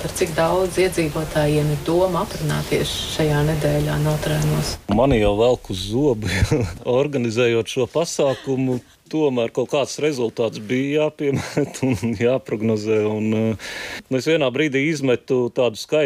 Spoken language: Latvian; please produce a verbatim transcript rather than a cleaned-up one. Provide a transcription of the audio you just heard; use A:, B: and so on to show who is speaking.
A: ar cik daudz iedzīvotājiem ir doma aprunāties šajā nedēļā Notrēnos?
B: Man jau velk uz zobu, organizējot šo pasākumu. Tomēr kaut kāds rezultāts bija jāpiemet un jāprognozē. Un, uh, es vienā brīdī izmetu tādu skaitu.